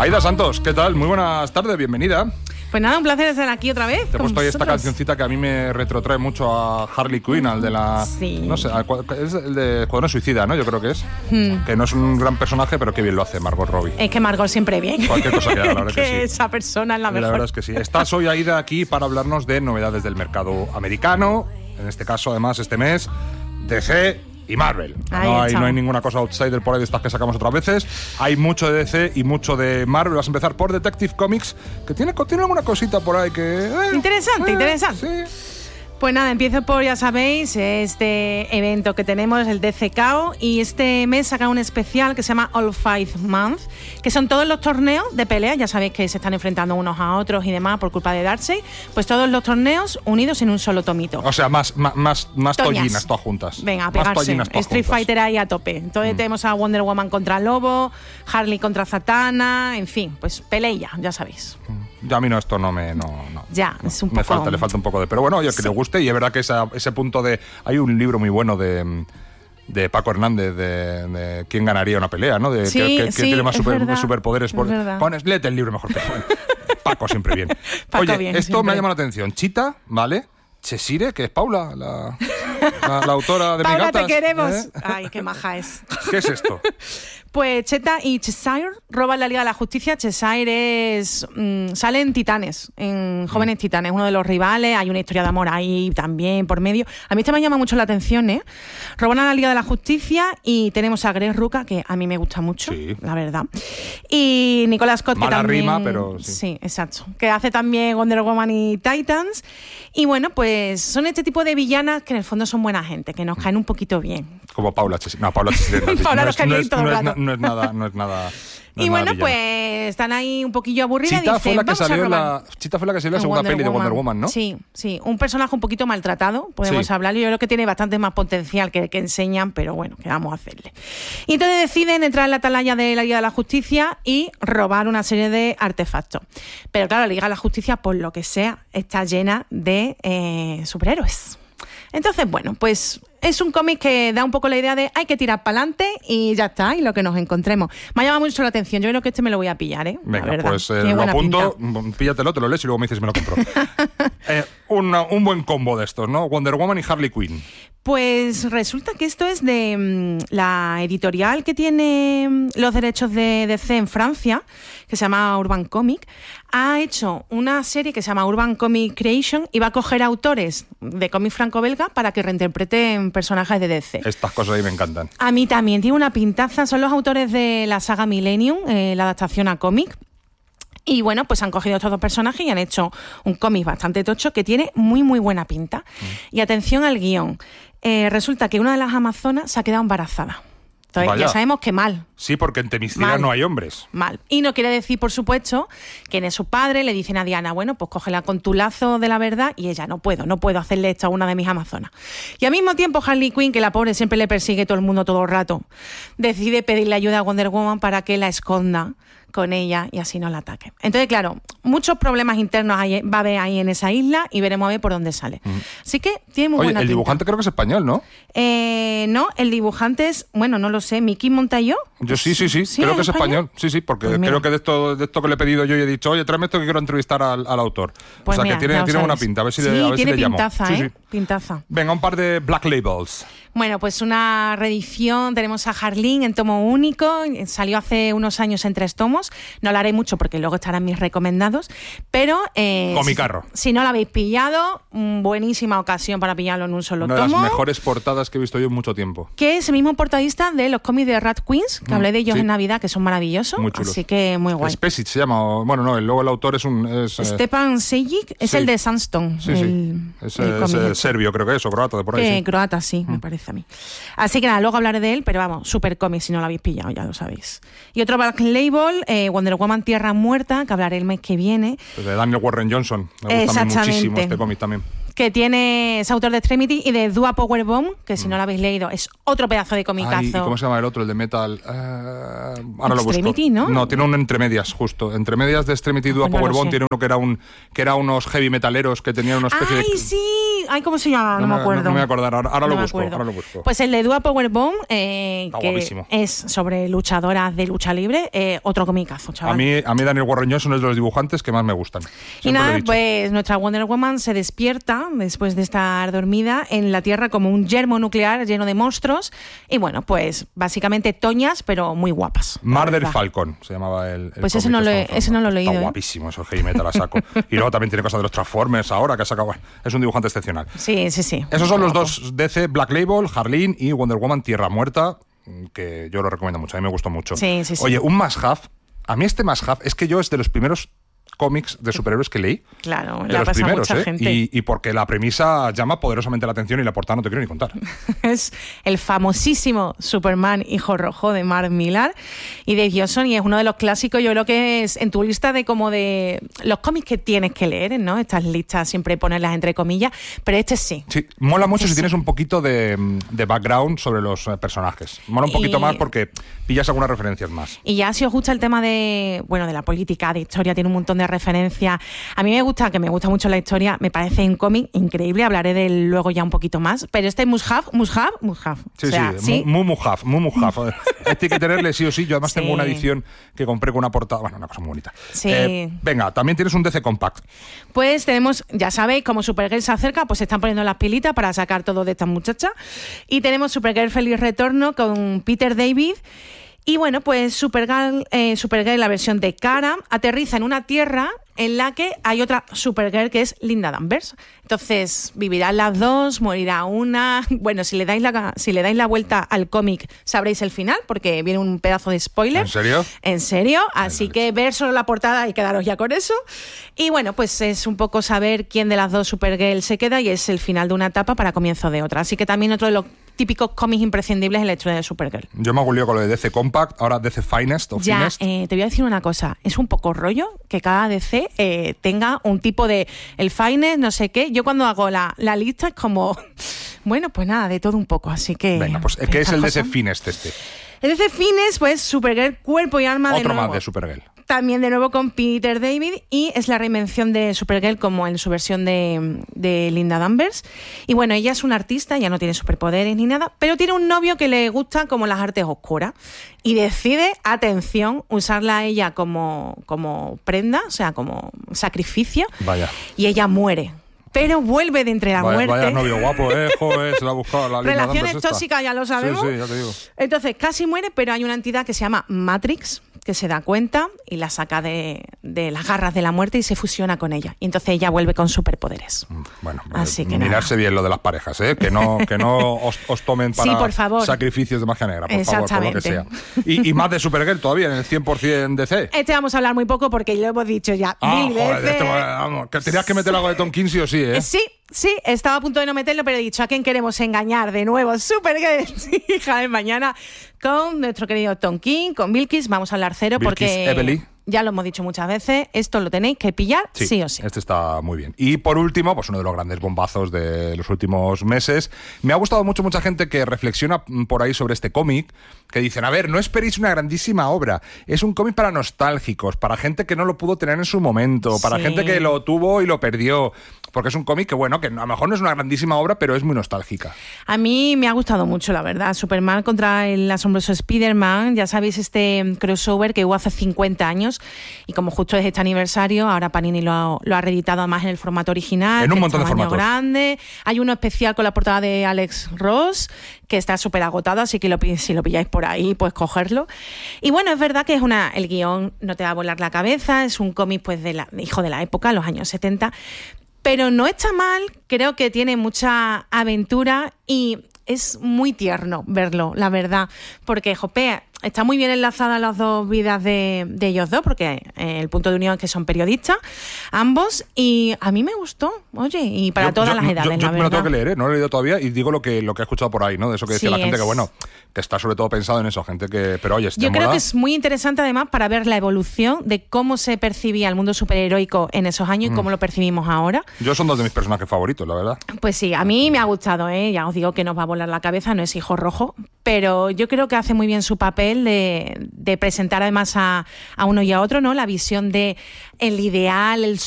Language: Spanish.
Aida Santos, ¿qué tal? Muy buenas tardes, bienvenida. Pues nada, un placer estar aquí otra vez. Te he puesto ahí esta cancioncita que a mí me retrotrae mucho a Harley Quinn, al de la... Sí. No sé, es el de Escuadrón Suicida, ¿no? Yo creo que es. Que no es un gran personaje, pero qué bien lo hace Margot Robbie. Es que Margot siempre bien. Cualquier cosa que haga, la verdad que sí. Esa persona es la mejor. La verdad es que sí. Estás hoy, Aida, aquí para hablarnos de novedades del mercado americano. En este caso, además, este mes, DC... y Marvel. No hay ninguna cosa outsider por ahí de estas que sacamos otras veces. Hay mucho de DC y mucho de Marvel. Vas a empezar por Detective Comics, que tiene alguna cosita por ahí que... Interesante. Sí. Pues nada, empiezo por, ya sabéis, este evento que tenemos, el DCKO, y este mes saca un especial que se llama All Fight Month, que son todos los torneos de pelea, ya sabéis que se están enfrentando unos a otros y demás por culpa de Darkseid, pues todos los torneos unidos en un solo tomito. O sea, más tollinas todas juntas. Venga, a pegarse. Street Fighter ahí a tope. Entonces tenemos a Wonder Woman contra Lobo, Harley contra Zatanna, en fin, pues pelea, ya sabéis. Ya a mí esto no. Ya, es un poco... Le falta un poco de... Pero bueno, oye, que le guste, y es verdad que ese punto de... Hay un libro muy bueno de Paco Hernández de quién ganaría una pelea, ¿no? De quién tiene más superpoderes. Léete el libro mejor que Paco siempre bien. Paco oye, bien, esto siempre. me ha llamado la atención. Chita, ¿vale? Cheshire, que es Paula, la autora de Paula, Mis Gatas. te queremos. Ay, qué maja es. ¿Qué es esto? Pues Cheta y Cheshire roban la Liga de la Justicia. Cheshire sale en Titanes, en Jóvenes Titanes, uno de los rivales. Hay una historia de amor ahí también por medio. A mí esto me llama mucho la atención, ¿eh? Roban a la Liga de la Justicia y tenemos a Greg Rucka, que a mí me gusta mucho, sí, la verdad. Y Nicolas Scott, mala que también... rima, pero sí. Sí, exacto. Que hace también Wonder Woman y Titans. Y bueno, pues son este tipo de villanas que en el fondo son buena gente, que nos caen un poquito bien. Como Paula Cheshire. No, Paula Cheshire. Paula nos cae bien todo el rato. No es nada. Y bueno, pues están ahí un poquillo aburridas. Chita fue la que salió Chita en la segunda peli de Wonder Woman, ¿no? Sí. Un personaje un poquito maltratado, podemos hablar. Yo creo que tiene bastante más potencial que enseñan, pero bueno, ¿qué vamos a hacerle? Y entonces deciden entrar en la atalaya de la Liga de la Justicia y robar una serie de artefactos. Pero claro, la Liga de la Justicia, por lo que sea, está llena de superhéroes. Entonces, bueno, pues es un cómic que da un poco la idea de hay que tirar para adelante y ya está, y lo que nos encontremos. Me ha llamado mucho la atención. Yo creo que este me lo voy a pillar, ¿eh? Venga, pues lo apunto, píllatelo, te lo lees y luego me dices si me lo compro. Un buen combo de estos, ¿no? Wonder Woman y Harley Quinn. Pues resulta que esto es de la editorial que tiene los derechos de DC en Francia, que se llama Urban Comic. Ha hecho una serie que se llama Urban Comic Creation y va a coger autores de cómic franco-belga para que reinterpreten personajes de DC. Estas cosas ahí me encantan. A mí también, tiene una pintaza. Son los autores de la saga Millennium, la adaptación a cómic. Y bueno, pues han cogido estos dos personajes y han hecho un cómic bastante tocho que tiene muy, muy buena pinta. Y atención al guión. Resulta que una de las amazonas se ha quedado embarazada. Entonces, vaya, ya sabemos que mal. Sí, porque en Temiscira no hay hombres. Mal. Y no quiere decir, por supuesto, que en su padre le dicen a Diana, bueno, pues cógela con tu lazo de la verdad, y ella, no puedo hacerle esto a una de mis amazonas. Y al mismo tiempo Harley Quinn, que la pobre siempre le persigue todo el mundo todo el rato, decide pedirle ayuda a Wonder Woman para que la esconda con ella y así no la ataque. Entonces, claro, muchos problemas internos va a haber ahí en esa isla y veremos a ver por dónde sale. Así que tiene muy buena pinta. El dibujante creo que es español, ¿no? No, el dibujante es, bueno, no lo sé, Miki Montayo. Yo sí, creo que es español. Sí, porque pues creo que de esto que le he pedido yo y he dicho, oye, tráeme esto que quiero entrevistar al autor. Pues o sea, mira, que tiene buena pinta, a ver si le llamo. Tiene pintaza, pintaza. Venga, un par de Black Labels. Bueno, pues una reedición. Tenemos a Harleen en tomo único. Salió hace unos años en 3 tomos. No lo haré mucho porque luego estarán mis recomendados. Pero Comicarro. Si no lo habéis pillado, buenísima ocasión para pillarlo en un solo tomo. Una de las mejores portadas que he visto yo en mucho tiempo. Que es el mismo portadista de los cómics de Rat Queens, que hablé de ellos en Navidad, que son maravillosos. Muy chulos. Así que muy guay. Spesic se llama. Bueno, no, luego el autor es Stepan Sejic, es el de Sandstone. Es serbio, creo que es, o croata, de por ahí. Croata, sí, me parece a mí. Así que nada, luego hablaré de él, pero vamos, super cómic si no lo habéis pillado, ya lo sabéis. Y otro Black Label, Wonder Woman Tierra Muerta, que hablaré el mes que viene. De Daniel Warren Johnson. Me gusta muchísimo este cómic también. Que es autor de Extremity y de Dua Powerbomb, que si no lo habéis leído es otro pedazo de comicazo. ¿Y cómo se llama el otro, el de Metal? Ahora Extremity, lo busco. ¿no? No, tiene un entre medias, justo. Entre medias de Extremity y Dua Powerbomb tiene uno que era unos heavy metaleros que tenían una especie de... ¡Ay, sí! ¿cómo se llama? No me acuerdo. No me voy a acordar, ahora lo busco. Pues el de Dua Powerbomb, que guapísimo. es sobre luchadoras de lucha libre, otro comicazo, chaval. A mí Daniel Warren Johnson es de los dibujantes que más me gustan. Y nada, pues nuestra Wonder Woman se despierta después de estar dormida en la Tierra como un yermo nuclear lleno de monstruos y bueno, pues básicamente toñas, pero muy guapas. Murder Falcon se llamaba el pues ese no lo he leído. Está guapísimo, eso heavy metal a saco. Y luego también tiene cosas de los Transformers ahora que ha sacado. Es un dibujante excepcional. Sí. Esos son los dos DC, Black Label, Harleen y Wonder Woman Tierra Muerta, que yo lo recomiendo mucho, a mí me gustó mucho. Sí. Oye, un must-have. A mí este must-have es que yo es de los primeros cómics de superhéroes que leí. Claro, de los primeros, y porque la premisa llama poderosamente la atención y la portada no te quiero ni contar. Es el famosísimo Superman Hijo Rojo de Mark Millar y Dave Gibbons, y es uno de los clásicos, yo creo que es en tu lista de los cómics que tienes que leer, ¿no? Estas listas siempre ponerlas entre comillas, pero este sí. Sí, mola mucho si tienes un poquito de background sobre los personajes. Mola un poquito más porque pillas algunas referencias más. Y ya si os gusta el tema de la política, de historia, tiene un montón de referencia. A mí me gusta mucho la historia, me parece un cómic increíble, hablaré de él luego ya un poquito más, pero este must-have. Sí, muy must-have. Este hay que tenerle sí o sí, yo además tengo una edición que compré con una portada, una cosa muy bonita. Sí. Venga, también tienes un DC Compact. Pues tenemos, ya sabéis, como Supergirl se acerca, pues se están poniendo las pilitas para sacar todo de esta muchacha, y tenemos Supergirl Feliz Retorno con Peter David. Y bueno, pues Supergirl, la versión de Kara, aterriza en una tierra en la que hay otra Supergirl que es Linda Danvers. Entonces, vivirán las dos, morirá una. Bueno, si le dais la vuelta al cómic, sabréis el final, porque viene un pedazo de spoiler. ¿En serio? En serio. Así que ver solo la portada y quedaros ya con eso. Y bueno, pues es un poco saber quién de las dos Supergirl se queda, y es el final de una etapa para comienzo de otra. Así que también otro de los típicos cómics imprescindibles en la historia de Supergirl. Yo me hago un lío con lo de DC Compact, ahora DC Finest o Finest. Te voy a decir una cosa, es un poco rollo que cada DC tenga un tipo de el Finest, no sé qué. Yo cuando hago la lista es como, bueno, pues nada, de todo un poco, así que... Venga, pues ¿qué es el DC Finest este? El DC Finest, pues Supergirl, cuerpo y alma de nuevo. Otro más de Supergirl. También de nuevo con Peter David, y es la reinvención de Supergirl como en su versión de Linda Danvers. Y bueno, ella es una artista, ya no tiene superpoderes ni nada, pero tiene un novio que le gusta como las artes oscuras y decide, atención, usarla a ella como prenda, o sea, como sacrificio. Vaya. Y ella muere. Pero vuelve de entre la muerte. Vaya novio guapo, joder, se la ha buscado la Linda Danvers. Relaciones tóxicas, ya lo sabemos. Sí, ya te digo. Entonces, casi muere, pero hay una entidad que se llama Matrix, que se da cuenta y la saca de las garras de la muerte y se fusiona con ella. Y entonces ella vuelve con superpoderes. Bueno, así que mirarse bien lo de las parejas, que no os tomen para sí, por favor. Sacrificios de magia negra, por favor, por lo que sea. Y más de Supergirl todavía, en el 100% DC. Vamos a hablar muy poco porque lo hemos dicho ya mil veces. Vamos, que tenías que meter algo de Tom King sí o sí, ¿eh? Sí, estaba a punto de no meterlo, pero he dicho, ¿a quién queremos engañar de nuevo? Supergirl, hija de mañana, con nuestro querido Tom King, con Bilquis. Vamos a hablar cero porque Evely. Ya lo hemos dicho muchas veces, esto lo tenéis que pillar sí o sí. Este está muy bien. Y por último, pues uno de los grandes bombazos de los últimos meses. Me ha gustado mucha gente que reflexiona por ahí sobre este cómic, que dicen, a ver, no esperéis una grandísima obra. Es un cómic para nostálgicos, para gente que no lo pudo tener en su momento, para gente que lo tuvo y lo perdió. Porque es un cómic que, bueno, que a lo mejor no es una grandísima obra, pero es muy nostálgica. A mí me ha gustado mucho, la verdad. Superman contra el asombroso Spider-Man, ya sabéis, este crossover que hubo hace 50 años, y como justo es este aniversario, ahora Panini lo ha reeditado además en el formato original. En un montón de formatos. Grande. Hay uno especial con la portada de Alex Ross, que está súper agotado, así que si lo pilláis por ahí, pues cogerlo. Y bueno, es verdad que el guión no te va a volar la cabeza, es un cómic pues hijo de la época, los años 70, pero no está mal, creo que tiene mucha aventura y es muy tierno verlo, la verdad, porque está muy bien enlazada las dos vidas de ellos dos, porque el punto de unión es que son periodistas, ambos, y a mí me gustó, oye, y para todas las edades, la verdad. Yo me lo tengo que leer, no lo he leído todavía, y digo lo que he escuchado por ahí, ¿no? De eso que decía la gente, que está sobre todo pensado en eso, gente que... Pero oye, yo creo que es muy interesante además para ver la evolución de cómo se percibía el mundo superheroico en esos años y cómo lo percibimos ahora. Yo son dos de mis personajes favoritos, la verdad. Pues sí, a mí me ha gustado, ya os digo que nos va a volar la cabeza, no es Hijo Rojo, pero yo creo que hace muy bien su papel de presentar además a uno y a otro, ¿no? La visión de el ideal, el